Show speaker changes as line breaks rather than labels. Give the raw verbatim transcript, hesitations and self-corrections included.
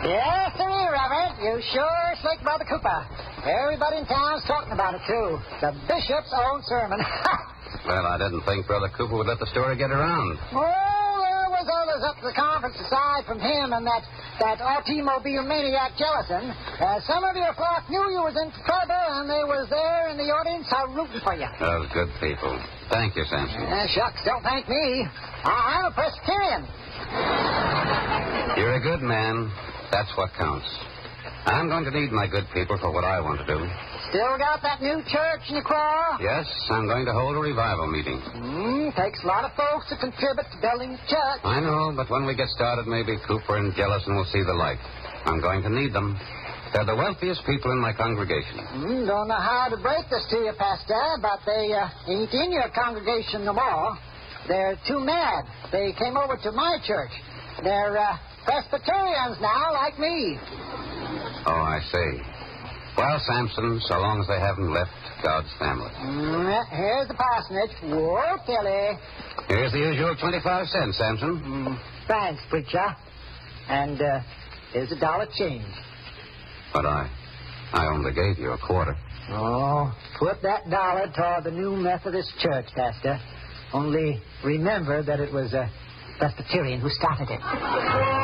Yes, sir, Robert. You sure slick, Brother Cooper. Everybody in town's talking about it, too. The bishop's own sermon.
Well, I didn't think Brother Cooper would let the story get around.
Oh, there was others up to the conference aside from him and that, that automobile maniac Jellison. Uh, some of your flock knew you was in trouble, and they was there in the audience uh, rooting for you.
Those good people. Thank you, Samson.
Uh, shucks, don't thank me. I, I'm a Presbyterian.
You're a good man. That's what counts. I'm going to need my good people for what I want to do.
Still got that new church in your craw?
Yes, I'm going to hold a revival meeting.
Mm, takes a lot of folks to contribute to building the church.
I know, but when we get started, maybe Cooper and Jellison will see the light. I'm going to need them. They're the wealthiest people in my congregation.
Mm, don't know how to break this to you, Pastor, but they uh, ain't in your congregation no more. They're too mad. They came over to my church. They're uh, Presbyterians now, like me.
Oh, I see. Well, Samson, so long as they haven't left God's family.
Mm, here's the parsonage. Whoa, Tilly.
Here's the usual twenty-five cents, Samson.
Mm, thanks, preacher. And uh, here's a dollar change.
But I, I only gave you a quarter.
Oh, put that dollar toward the new Methodist church, Pastor. Only remember that it was a Presbyterian who started it.